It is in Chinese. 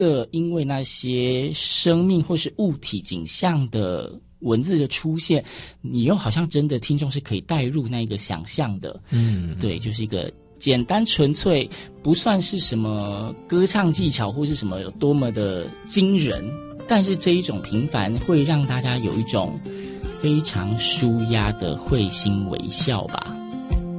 因为那些生命或是物体景象的文字的出现，你又好像真的听众是可以带入那个想象的。对，就是一个简单纯粹，不算是什么歌唱技巧或是什么有多么的惊人，但是这一种平凡会让大家有一种非常舒压的会心微笑吧。